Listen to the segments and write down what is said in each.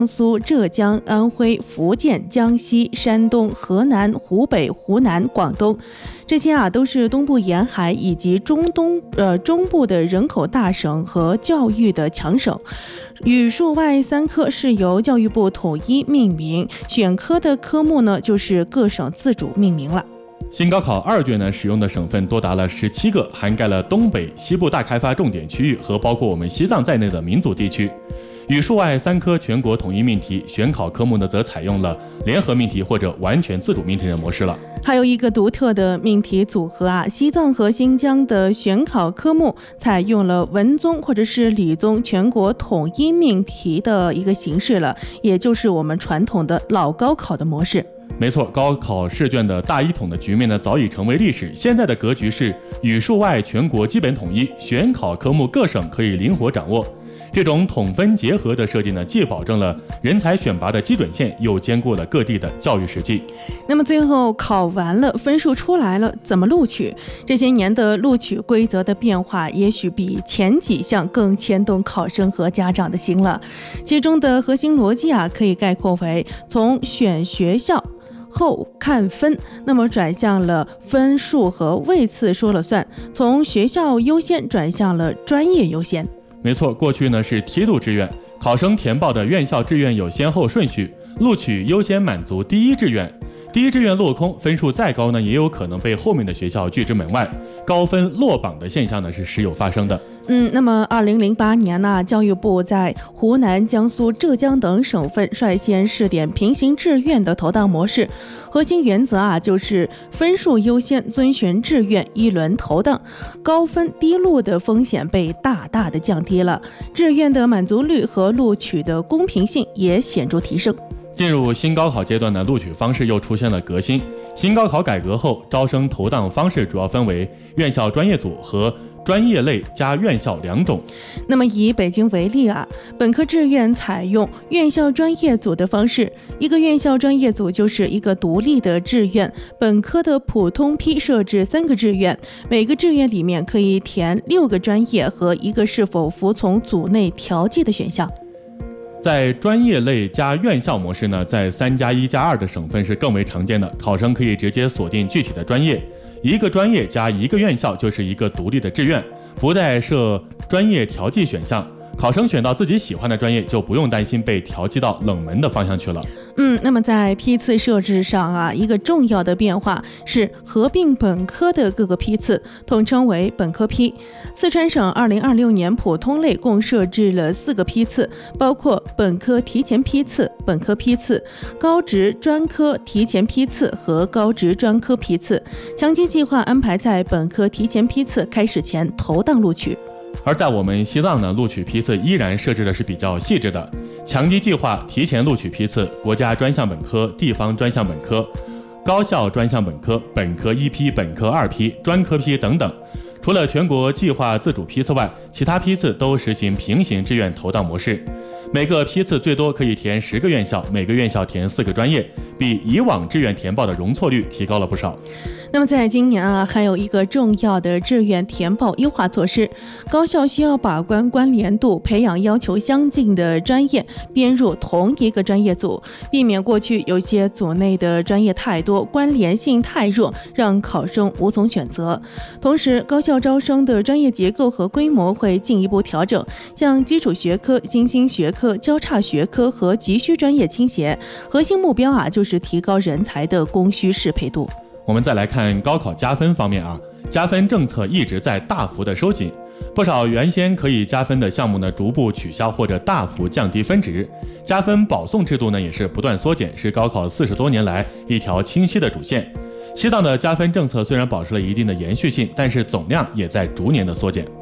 江苏、浙江、安徽、福建、江西、山东、河南、湖北、湖南、广东，这些都是东部沿海以及中部的人口大省和教育的强省。语数外3科是由教育部统一命名，选科的科目呢就是各省自主命名了。 新高考2卷呢，使用的省份多达了17个，涵盖了东北、西部大开发重点区域和包括我们西藏在内的民族地区。语数外3科全国统一命题，选考科目呢则采用了联合命题或者完全自主命题的模式了。 还有一个独特的命题组合西藏和新疆的选考科目采用了文综或者是理综全国统一命题的一个形式了，也就是我们传统的老高考的模式。 没错，高考试卷的大一统的局面呢早已成为历史。现在的格局是语数外全国基本统一，选考科目各省可以灵活掌握。这种统分结合的设计呢，既保证了人才选拔的基准线，又兼顾了各地的教育实际。 那么最后考完了，分数出来了，怎么录取？这些年的录取规则的变化，也许比前几项更牵动考生和家长的心了。其中的核心逻辑可以概括为从选学校后看分，那么转向了分数和位次说了算，从学校优先转向了专业优先。 没错，过去呢是梯度志愿，考生填报的院校志愿有先后顺序，录取优先满足第一志愿。第一志愿落空，分数再高呢，也有可能被后面的学校拒之门外，高分落榜的现象呢是时有发生的。 那么2008年教育部在湖南、江苏、浙江等省份率先试点平行志愿的投档模式，核心原则就是分数优先，遵循志愿一轮投档，高分低录的风险被大大的降低了，志愿的满足率和录取的公平性也显著提升。 进入新高考阶段的录取方式又出现了革新。新高考改革后，招生投档方式主要分为院校专业组和专业类加院校2种。 那么以北京为例本科志愿采用院校专业组的方式，一个院校专业组就是一个独立的志愿，本科的普通批设置3个志愿，每个志愿里面可以填6个专业和一个是否服从组内调剂的选项。 在专业类加院校模式呢，在3+1+2的省份是更为常见的，考生可以直接锁定具体的专业，一个专业加一个院校就是一个独立的志愿，不再设专业调剂选项。考生选到自己喜欢的专业，就不用担心被调剂到冷门的方向去了。 那么在批次设置上一个重要的变化是合并本科的各个批次，统称为本科批。四川省2026年普通类共设置了4个批次，包括本科提前批次、本科批次、高职专科提前批次和高职专科批次。强基计划安排在本科提前批次开始前投档录取。 而在我们西藏呢，录取批次依然设置的是比较细致的，强基计划提前录取批次，国家专项本科、地方专项本科、高校专项本科、本科1批、本科2批、专科批等等。除了全国计划自主批次外，其他批次都实行平行志愿投档模式，每个批次最多可以填10个院校，每个院校填4个专业，比以往志愿填报的容错率提高了不少。 那么在今年还有一个重要的志愿填报优化措施，高校需要把关关联度，培养要求相近的专业编入同一个专业组，避免过去有些组内的专业太多，关联性太弱，让考生无从选择。同时，高校招生的专业结构和规模会进一步调整，向基础学科、新兴学科、交叉学科和急需专业倾斜，核心目标就是提高人才的供需适配度。 我们再来看高考加分方面加分政策一直在大幅的收紧，不少原先可以加分的项目呢逐步取消或者大幅降低分值，加分保送制度呢也是不断缩减，是高考40多年来一条清晰的主线。西藏的加分政策虽然保持了一定的延续性，但是总量也在逐年的缩减。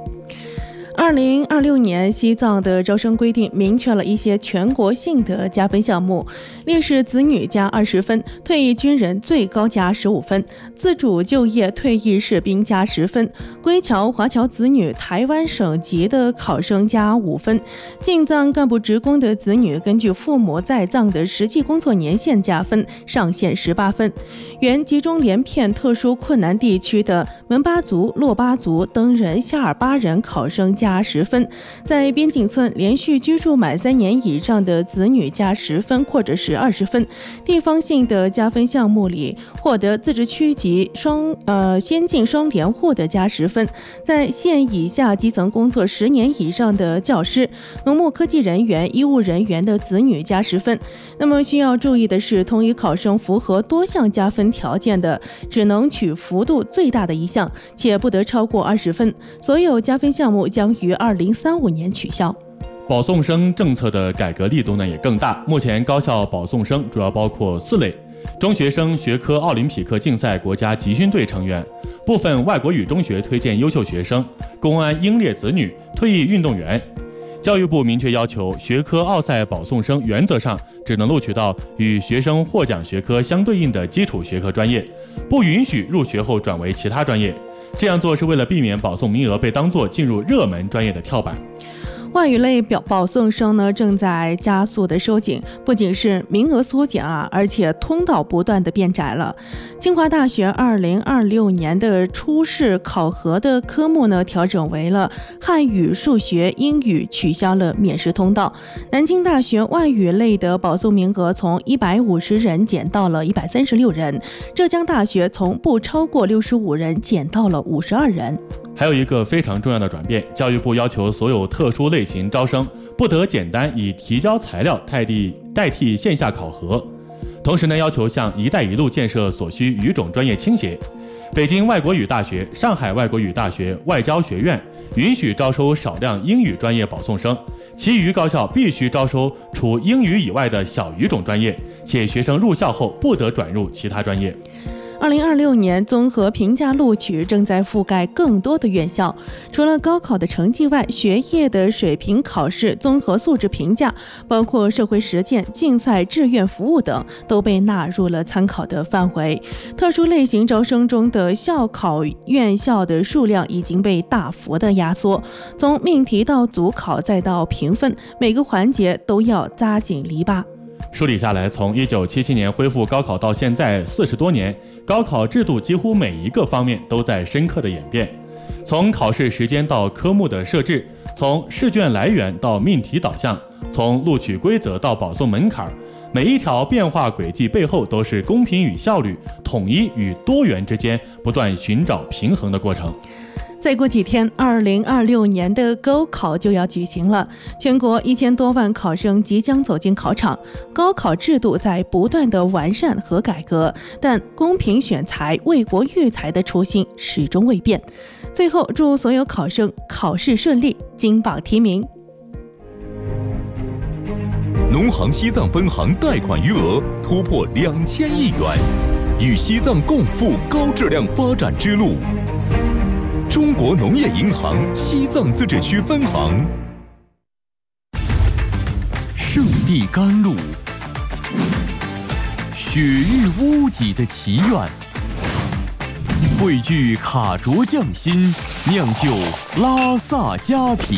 2026年，西藏的招生规定明确了一些全国性的加分项目，烈士子女加20分，退役军人最高加15分，自主就业退役士兵加10分，归侨华侨子女台湾省籍的考生加5分，进藏干部职工的子女根据父母在藏的实际工作年限加分，上限18分。原集中连片特殊困难地区的门巴族、珞巴族、登人、夏尔巴人考生加10分。在边境村连续居住满3年以上的子女加10分或者是20分。地方性的加分项目里，获得自治区级先进双联户的加10分。在县以下基层工作10年以上的教师、农牧科技人员、医务人员的子女加10分。那么需要注意的是，同一考生符合多项加分条件的，只能取幅度最大的一项，且不得超过20分。所有加分项目将于2035年取消。 保送生政策的改革力度呢也更大。目前高校保送生主要包括4类：中学生学科奥林匹克竞赛国家集训队成员、部分外国语中学推荐优秀学生、公安英烈子女、退役运动员。教育部明确要求，学科奥赛保送生原则上只能录取到与学生获奖学科相对应的基础学科专业，不允许入学后转为其他专业。这样做是为了避免保送名额被当作进入热门专业的跳板。 外语类保送生呢正在加速的收紧，不仅是名额缩减而且通道不断的变窄了。清华大学2026年的初试考核的科目呢调整为了汉语、数学、英语，取消了免试通道。南京大学外语类的保送名额从150人减到了136人，浙江大学从不超过65人减到了52人。 还有一个非常重要的转变，教育部要求所有特殊类型招生不得简单以提交材料代替线下考核。同时呢，要求向“一带一路”建设所需语种专业倾斜。北京外国语大学、上海外国语大学外交学院允许招收少量英语专业保送生，其余高校必须招收除英语以外的小语种专业，且学生入校后不得转入其他专业。 2026年综合评价录取正在覆盖更多的院校，除了高考的成绩外，学业的水平考试、综合素质评价，包括社会实践、竞赛、志愿服务等，都被纳入了参考的范围。特殊类型招生中的校考院校的数量已经被大幅的压缩，从命题到组考再到评分，每个环节都要扎紧篱笆。 梳理下来，从1977年恢复高考到现在40多年，高考制度几乎每一个方面都在深刻的演变。从考试时间到科目的设置，从试卷来源到命题导向，从录取规则到保送门槛，每一条变化轨迹背后都是公平与效率、统一与多元之间不断寻找平衡的过程。 再过几天，2026年的高考就要举行了，全国1000多万考生即将走进考场。高考制度在不断的完善和改革，但公平选才、为国育才的初心始终未变。最后，祝所有考生考试顺利，金榜题名。 农行西藏分行贷款余额突破2000亿元，与西藏共赴高质量发展之路。中国农业银行西藏自治区分行。圣地甘露，雪域屋脊的祈愿，汇聚卡卓匠心，酿就拉萨佳啤。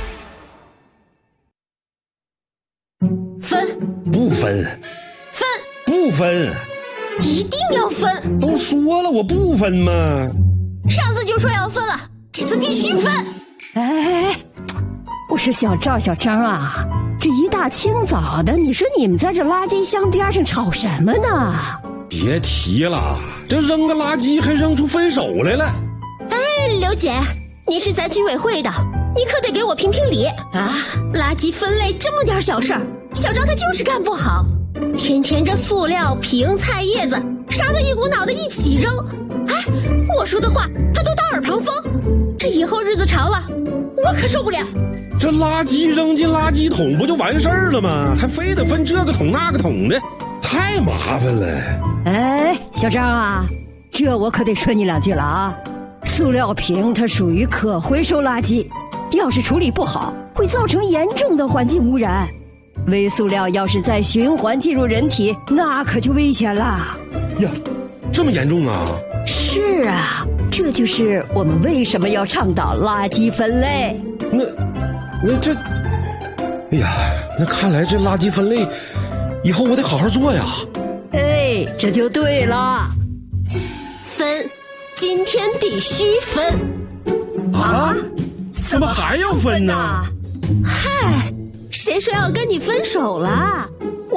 分不分， 分不分， 一定要分！ 都说了我不分嘛。 上次就说要分了，这次必须分！ 哎，我说小张啊，这一大清早的，你说你们在这垃圾箱边上吵什么呢？ 别提了，这扔个垃圾还扔出分手来了。 哎，刘姐，你是咱居委会的，你可得给我评评理啊！垃圾分类这么点小事儿，小张他就是干不好，天天这塑料瓶、菜叶子啥都一股脑的一起扔。哎，我说的话他都当耳旁风，这以后日子长了，我可受不了。 这垃圾扔进垃圾桶不就完事儿了吗？还非得分这个桶那个桶的，太麻烦了。 哎，小张啊，这我可得说你两句了啊！塑料瓶它属于可回收垃圾，要是处理不好，会造成严重的环境污染。微塑料要是再循环进入人体，那可就危险了。 呀，这么严重啊？ 是啊，这就是我们为什么要倡导垃圾分类。 那这，哎呀，那看来这垃圾分类以后我得好好做呀。 哎，这就对了。 分，今天必须分。 啊？ 怎么还要分呢？ 嗨，谁说要跟你分手了？